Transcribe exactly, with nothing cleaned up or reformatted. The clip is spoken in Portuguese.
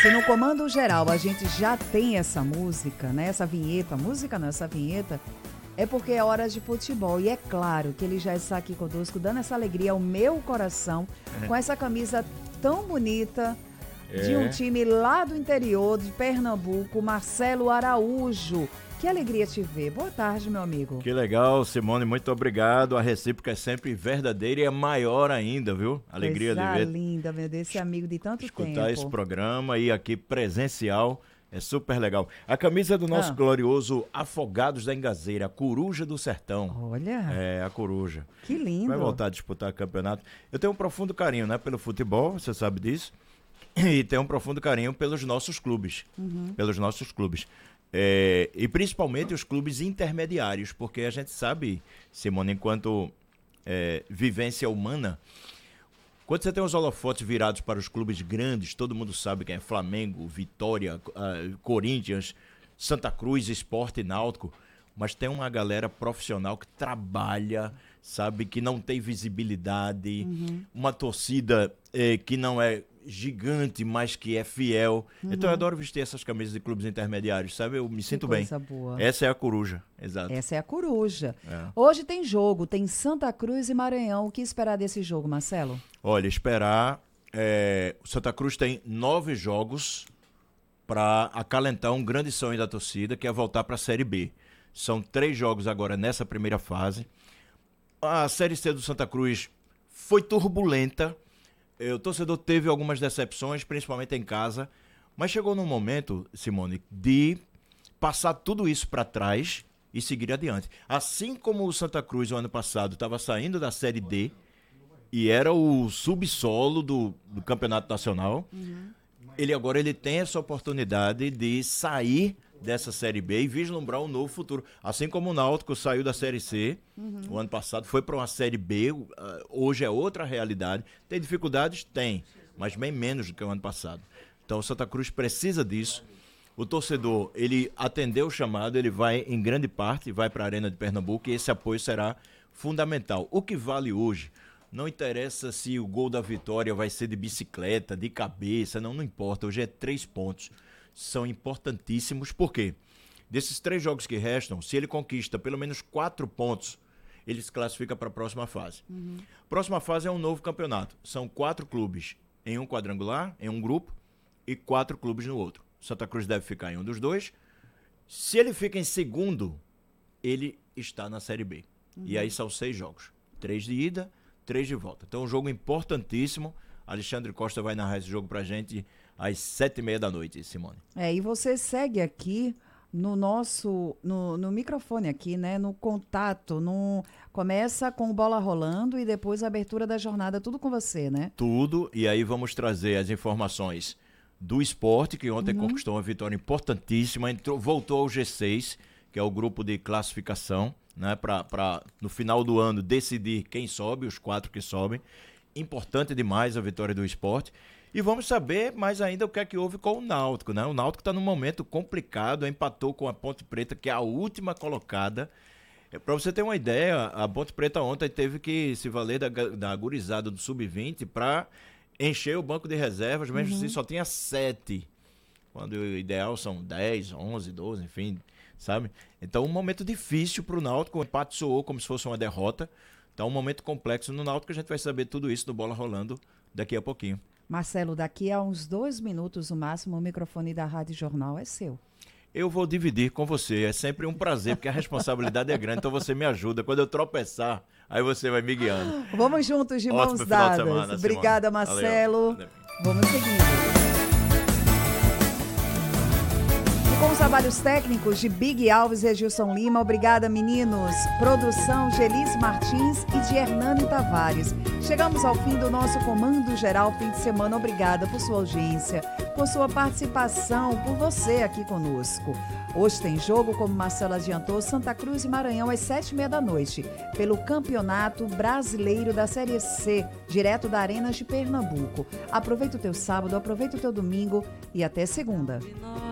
Se no comando geral a gente já tem essa música, né? Essa vinheta, música não, essa vinheta, é porque é hora de futebol. E é claro que ele já está aqui conosco, dando essa alegria ao meu coração, é. com essa camisa tão bonita é. de um time lá do interior de Pernambuco, Marcelo Araújo. Que alegria te ver. Boa tarde, meu amigo. Que legal, Simone, muito obrigado. A recíproca é sempre verdadeira e é maior ainda, viu? Alegria Coisa de ver. linda, meu Deus, esse amigo de tanto escutar tempo. Escutar esse programa e aqui presencial é super legal. A camisa do nosso ah. glorioso Afogados da Engazeira, a Coruja do Sertão. Olha. É, a Coruja. Que lindo. Vai voltar a disputar o campeonato. Eu tenho um profundo carinho, né, pelo futebol, você sabe disso. E tenho um profundo carinho pelos nossos clubes. Uhum. Pelos nossos clubes. É, e principalmente os clubes intermediários, porque a gente sabe, Simone, enquanto é, vivência humana, quando você tem os holofotes virados para os clubes grandes, todo mundo sabe quem é Flamengo, Vitória, uh, Corinthians, Santa Cruz, Sport e Náutico, mas tem uma galera profissional que trabalha, sabe, que não tem visibilidade, uhum. uma torcida eh, que não é gigante, mas que é fiel. Uhum. Então eu adoro vestir essas camisas de clubes intermediários, sabe? Eu me sinto bem. Boa. Essa é a Coruja, exato. Essa é a Coruja. É. Hoje tem jogo, tem Santa Cruz e Maranhão. O que esperar desse jogo, Marcelo? Olha, esperar... É, o Santa Cruz tem nove jogos para acalentar um grande sonho da torcida, que é voltar para a Série B. São três jogos agora nessa primeira fase. A Série C do Santa Cruz foi turbulenta. O torcedor teve algumas decepções, principalmente em casa. Mas chegou num momento, Simone, de passar tudo isso para trás e seguir adiante. Assim como o Santa Cruz, o ano passado, estava saindo da Série D e era o subsolo do, do Campeonato Nacional, uhum. ele agora ele tem essa oportunidade de sair dessa Série B e vislumbrar um novo futuro. Assim como o Náutico saiu da Série C, uhum. o ano passado foi para uma Série B, hoje é outra realidade. Tem dificuldades? Tem, mas bem menos do que o ano passado. Então o Santa Cruz precisa disso. O torcedor, ele atendeu o chamado, ele vai em grande parte, vai para a Arena de Pernambuco e esse apoio será fundamental. O que vale hoje, não interessa se o gol da vitória vai ser de bicicleta, de cabeça, não, não importa, hoje é três pontos. São importantíssimos, porque desses três jogos que restam, se ele conquista pelo menos quatro pontos, ele se classifica para a próxima fase. Uhum. Próxima fase é um novo campeonato. São quatro clubes em um quadrangular, em um grupo, e quatro clubes no outro. Santa Cruz deve ficar em um dos dois. Se ele fica em segundo, ele está na Série B. Uhum. E aí são seis jogos. Três de ida, três de volta. Então, um jogo importantíssimo. Alexandre Costa vai narrar esse jogo pra gente às sete e meia da noite, Simone. É, e você segue aqui no nosso, no, no microfone aqui, né, no contato, no, começa com bola rolando e depois a abertura da jornada, tudo com você, né? Tudo, e aí vamos trazer as informações do Sport, que ontem uhum. conquistou uma vitória importantíssima, entrou, voltou ao G seis, que é o grupo de classificação, né, para no final do ano decidir quem sobe, os quatro que sobem. Importante demais a vitória do Sport. E vamos saber mais ainda o que é que houve com o Náutico, né? O Náutico está num momento complicado, empatou com a Ponte Preta, que é a última colocada. Para você ter uma ideia, a Ponte Preta ontem teve que se valer da, da gurizada do sub vinte para encher o banco de reservas, mesmo uhum. assim só tinha sete, quando o ideal são dez, onze, doze, enfim, sabe? Então um momento difícil para o Náutico, o empate soou como se fosse uma derrota. Então, um momento complexo no Náutico, a gente vai saber tudo isso do Bola Rolando daqui a pouquinho. Marcelo, daqui a uns dois minutos, no máximo, o microfone da Rádio Jornal é seu. Eu vou dividir com você, é sempre um prazer, porque a responsabilidade é grande, então você me ajuda. Quando eu tropeçar, aí você vai me guiando. Vamos juntos, de mãos dadas. Semana, Obrigada, Simone. Marcelo. Valeu. Vamos seguindo. Com os trabalhos técnicos de Big Alves e Gilson Lima. Obrigada, meninos. Produção Gelis Martins e de Hernani Tavares. Chegamos ao fim do nosso Comando Geral Fim de Semana. Obrigada por sua audiência, por sua participação, por você aqui conosco. Hoje tem jogo, como Marcelo adiantou, Santa Cruz e Maranhão às sete e meia da noite, pelo Campeonato Brasileiro da Série C, direto da Arenas de Pernambuco. Aproveita o teu sábado, aproveita o teu domingo e até segunda.